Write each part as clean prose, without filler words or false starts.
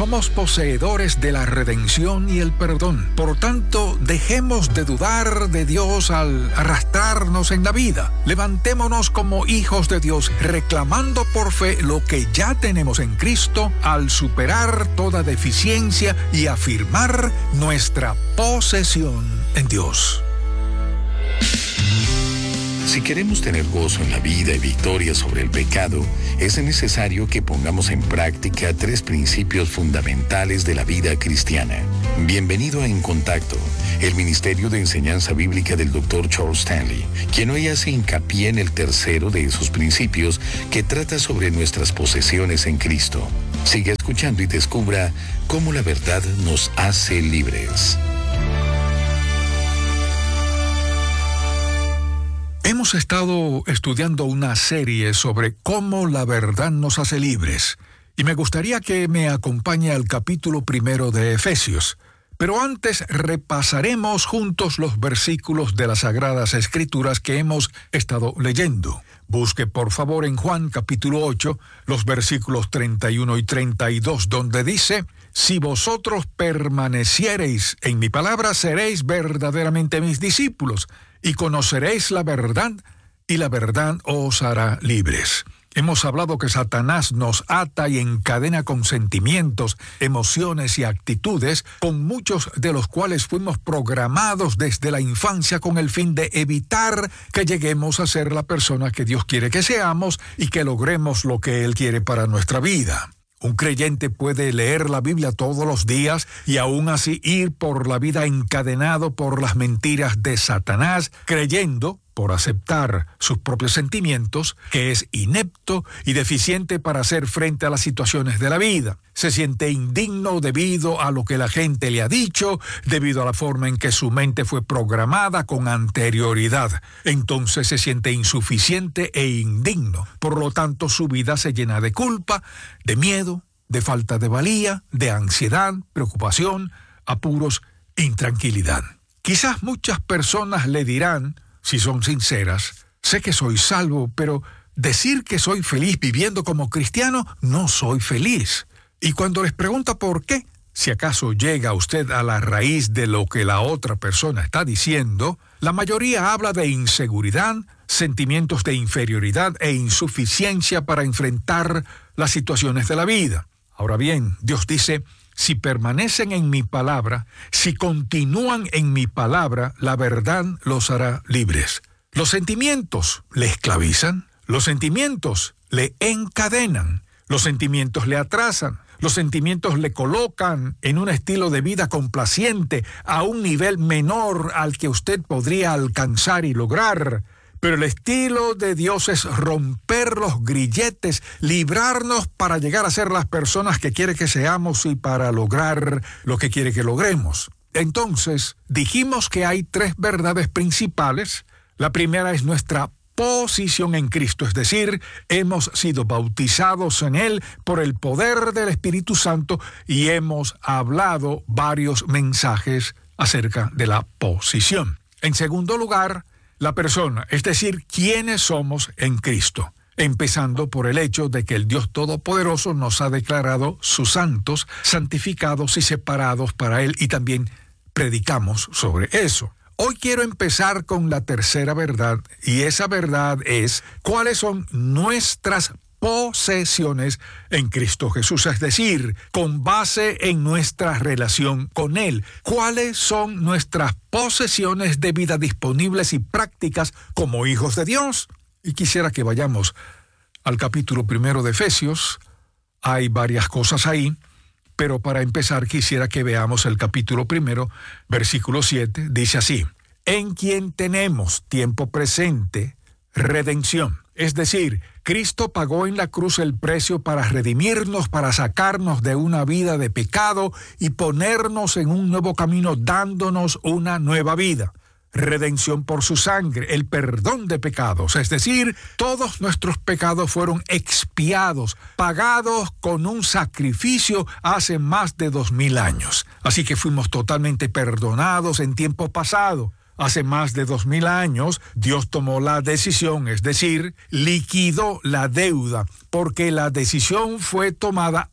somos poseedores de la redención y el perdón. Por tanto, dejemos de dudar de Dios al arrastrarnos en la vida. Levantémonos como hijos de Dios, reclamando por fe lo que ya tenemos en Cristo al superar toda deficiencia y afirmar nuestra posesión en Dios. Si queremos tener gozo en la vida y victoria sobre el pecado, es necesario que pongamos en práctica 3 principios fundamentales de la vida cristiana. Bienvenido a En Contacto, el Ministerio de Enseñanza Bíblica del Dr. Charles Stanley, quien hoy hace hincapié en el tercero de esos principios que trata sobre nuestras posesiones en Cristo. Siga escuchando y descubra cómo la verdad nos hace libres. Hemos estado estudiando una serie sobre cómo la verdad nos hace libres, y me gustaría que me acompañe al capítulo 1 de Efesios. Pero antes repasaremos juntos los versículos de las Sagradas Escrituras que hemos estado leyendo. Busque por favor en Juan capítulo 8, los versículos 31 y 32, donde dice: «Si vosotros permaneciereis en mi palabra, seréis verdaderamente mis discípulos, y conoceréis la verdad, y la verdad os hará libres». Hemos hablado que Satanás nos ata y encadena con sentimientos, emociones y actitudes, con muchos de los cuales fuimos programados desde la infancia con el fin de evitar que lleguemos a ser la persona que Dios quiere que seamos y que logremos lo que Él quiere para nuestra vida. Un creyente puede leer la Biblia todos los días y aún así ir por la vida encadenado por las mentiras de Satanás, creyendo, por aceptar sus propios sentimientos, que es inepto y deficiente para hacer frente a las situaciones de la vida. Se siente indigno debido a lo que la gente le ha dicho, debido a la forma en que su mente fue programada con anterioridad. Entonces se siente insuficiente e indigno. Por lo tanto, su vida se llena de culpa, de miedo, de falta de valía, de ansiedad, preocupación, apuros, intranquilidad. Quizás muchas personas le dirán, si son sinceras: sé que soy salvo, pero decir que soy feliz viviendo como cristiano, no soy feliz. Y cuando les pregunta por qué, si acaso llega usted a la raíz de lo que la otra persona está diciendo, la mayoría habla de inseguridad, sentimientos de inferioridad e insuficiencia para enfrentar las situaciones de la vida. Ahora bien, Dios dice: si permanecen en mi palabra, si continúan en mi palabra, la verdad los hará libres. Los sentimientos le esclavizan, los sentimientos le encadenan, los sentimientos le atrasan, los sentimientos le colocan en un estilo de vida complaciente a un nivel menor al que usted podría alcanzar y lograr. Pero el estilo de Dios es romper los grilletes, librarnos para llegar a ser las personas que quiere que seamos y para lograr lo que quiere que logremos. Entonces, dijimos que hay 3 verdades principales. La primera es nuestra posición en Cristo, es decir, hemos sido bautizados en Él por el poder del Espíritu Santo y hemos hablado varios mensajes acerca de la posición. En segundo lugar, la persona, es decir, quiénes somos en Cristo, empezando por el hecho de que el Dios Todopoderoso nos ha declarado sus santos, santificados y separados para Él, y también predicamos sobre eso. Hoy quiero empezar con la tercera verdad, y esa verdad es cuáles son nuestras posesiones en Cristo Jesús, es decir, con base en nuestra relación con Él. ¿Cuáles son nuestras posesiones de vida disponibles y prácticas como hijos de Dios? Y quisiera que vayamos al capítulo 1 de Efesios. Hay varias cosas ahí, pero para empezar quisiera que veamos el capítulo 1, versículo 7. Dice así: en quien tenemos tiempo presente redención. Es decir, Cristo pagó en la cruz el precio para redimirnos, para sacarnos de una vida de pecado y ponernos en un nuevo camino, dándonos una nueva vida. Redención por su sangre, el perdón de pecados, es decir, todos nuestros pecados fueron expiados, pagados con un sacrificio hace más de 2000 años. Así que fuimos totalmente perdonados en tiempo pasado. Hace más de 2000 años, Dios tomó la decisión, es decir, liquidó la deuda, porque la decisión fue tomada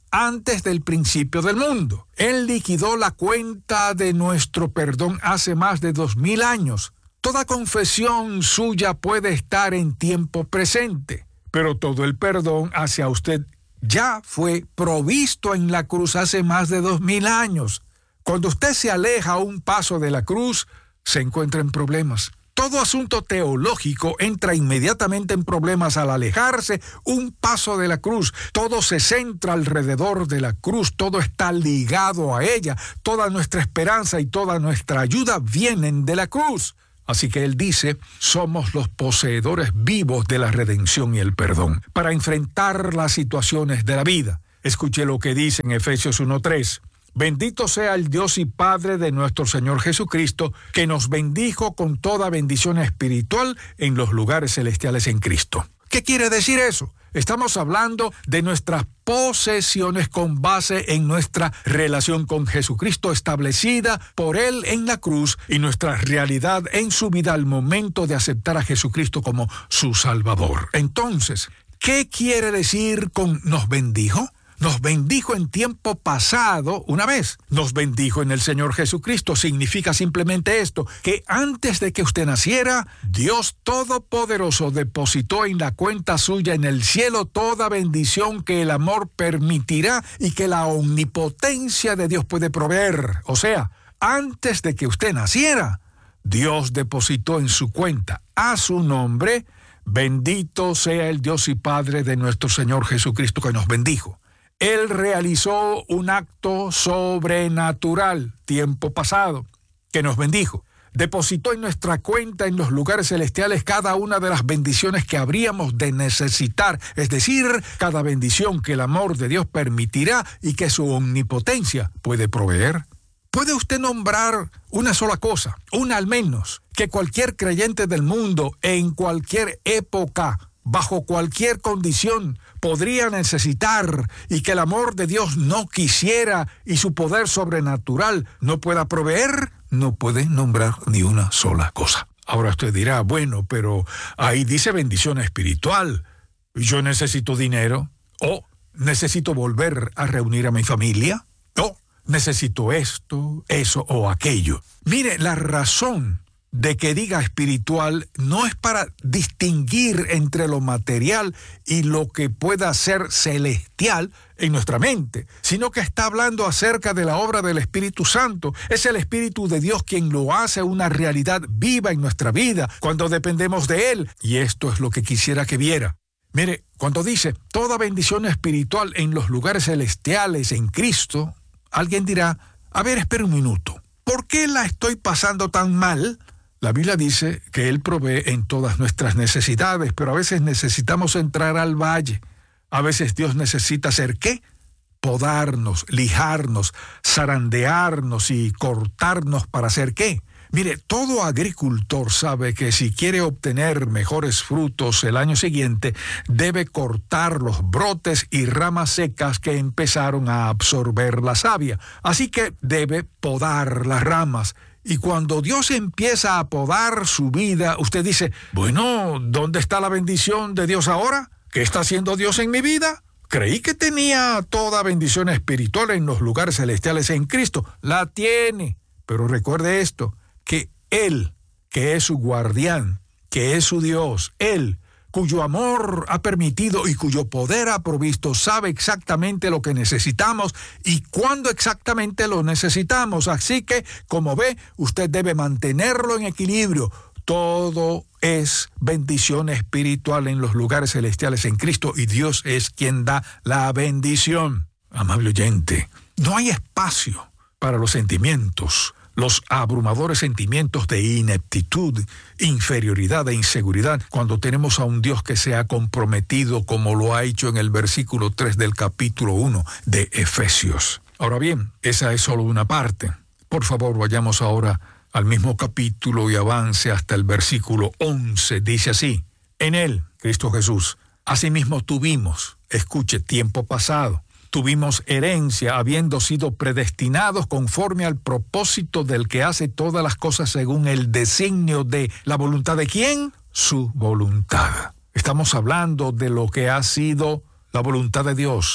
antes del principio del mundo. Él liquidó la cuenta de nuestro perdón hace más de 2000 años. Toda confesión suya puede estar en tiempo presente, pero todo el perdón hacia usted ya fue provisto en la cruz hace más de 2000 años. Cuando usted se aleja un paso de la cruz, se encuentra en problemas. Todo asunto teológico entra inmediatamente en problemas al alejarse un paso de la cruz. Todo se centra alrededor de la cruz, todo está ligado a ella. Toda nuestra esperanza y toda nuestra ayuda vienen de la cruz. Así que él dice, somos los poseedores vivos de la redención y el perdón para enfrentar las situaciones de la vida. Escuche lo que dice en Efesios 1:3. Bendito sea el Dios y Padre de nuestro Señor Jesucristo, que nos bendijo con toda bendición espiritual en los lugares celestiales en Cristo. ¿Qué quiere decir eso? Estamos hablando de nuestras posesiones con base en nuestra relación con Jesucristo establecida por Él en la cruz y nuestra realidad en su vida al momento de aceptar a Jesucristo como su Salvador. Entonces, ¿qué quiere decir con nos bendijo? Nos bendijo en tiempo pasado una vez. Nos bendijo en el Señor Jesucristo. Significa simplemente esto, que antes de que usted naciera, Dios Todopoderoso depositó en la cuenta suya en el cielo toda bendición que el amor permitirá y que la omnipotencia de Dios puede proveer. O sea, antes de que usted naciera, Dios depositó en su cuenta a su nombre, bendito sea el Dios y Padre de nuestro Señor Jesucristo que nos bendijo. Él realizó un acto sobrenatural, tiempo pasado, que nos bendijo. Depositó en nuestra cuenta en los lugares celestiales cada una de las bendiciones que habríamos de necesitar, es decir, cada bendición que el amor de Dios permitirá y que su omnipotencia puede proveer. ¿Puede usted nombrar una sola cosa, una al menos, que cualquier creyente del mundo en cualquier época, bajo cualquier condición, podría necesitar y que el amor de Dios no quisiera y su poder sobrenatural no pueda proveer? No puede nombrar ni una sola cosa. Ahora usted dirá, bueno, pero ahí dice bendición espiritual. Yo necesito dinero, o necesito volver a reunir a mi familia, o necesito esto, eso o aquello. Mire, la razón de que diga espiritual no es para distinguir entre lo material y lo que pueda ser celestial en nuestra mente, sino que está hablando acerca de la obra del Espíritu Santo. Es el Espíritu de Dios quien lo hace una realidad viva en nuestra vida cuando dependemos de Él. Y esto es lo que quisiera que viera. Mire, cuando dice toda bendición espiritual en los lugares celestiales en Cristo, alguien dirá, a ver, espera un minuto, ¿por qué la estoy pasando tan mal? La Biblia dice que Él provee en todas nuestras necesidades, pero a veces necesitamos entrar al valle. A veces Dios necesita hacer ¿qué? Podarnos, lijarnos, zarandearnos y cortarnos para hacer ¿qué? Mire, todo agricultor sabe que si quiere obtener mejores frutos el año siguiente, debe cortar los brotes y ramas secas que empezaron a absorber la savia. Así que debe podar las ramas. Y cuando Dios empieza a podar su vida, usted dice, bueno, ¿dónde está la bendición de Dios ahora? ¿Qué está haciendo Dios en mi vida? Creí que tenía toda bendición espiritual en los lugares celestiales en Cristo. La tiene. Pero recuerde esto, que Él, que es su guardián, que es su Dios, Él, cuyo amor ha permitido y cuyo poder ha provisto, sabe exactamente lo que necesitamos y cuándo exactamente lo necesitamos. Así que, como ve, usted debe mantenerlo en equilibrio. Todo es bendición espiritual en los lugares celestiales en Cristo y Dios es quien da la bendición. Amable oyente, no hay espacio para los sentimientos, los abrumadores sentimientos de ineptitud, inferioridad e inseguridad, cuando tenemos a un Dios que se ha comprometido como lo ha hecho en el versículo 3 del capítulo 1 de Efesios. Ahora bien, esa es solo una parte. Por favor, vayamos ahora al mismo capítulo y avance hasta el versículo 11. Dice así, en Él, Cristo Jesús, asimismo tuvimos, escuche, tiempo pasado, tuvimos herencia, habiendo sido predestinados conforme al propósito del que hace todas las cosas según el designio de la voluntad de ¿quién? Su voluntad. Estamos hablando de lo que ha sido la voluntad de Dios.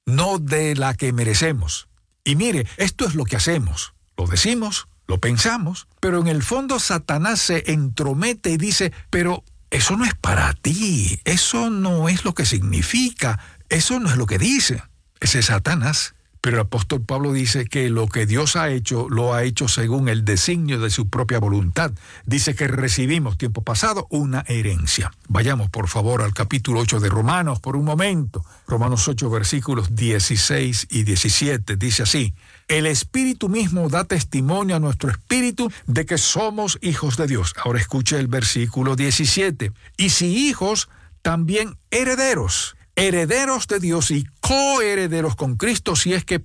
no de la que merecemos. Y mire, esto es lo que hacemos. Lo decimos, lo pensamos, pero en el fondo Satanás se entromete y dice, pero eso no es para ti, eso no es lo que significa, eso no es lo que dice. Ese es Satanás. Pero el apóstol Pablo dice que lo que Dios ha hecho, lo ha hecho según el designio de su propia voluntad. Dice que recibimos, tiempo pasado, una herencia. Vayamos, por favor, al capítulo 8 de Romanos por un momento. Romanos 8, versículos 16 y 17. Dice así: el Espíritu mismo da testimonio a nuestro espíritu de que somos hijos de Dios. Ahora escuche el versículo 17. Y si hijos, también herederos. Herederos de Dios y coherederos con Cristo, si es que